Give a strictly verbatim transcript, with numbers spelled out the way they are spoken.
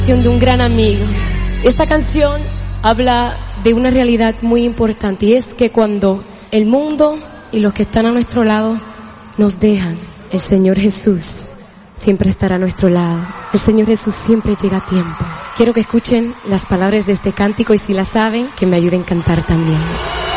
De un gran amigo. Esta canción habla de una realidad muy importante, y es que cuando el mundo y los que están a nuestro lado nos dejan, el Señor Jesús siempre estará a nuestro lado. El Señor Jesús siempre llega a tiempo. Quiero que escuchen las palabras de este cántico, y si la saben, que me ayuden a cantar también.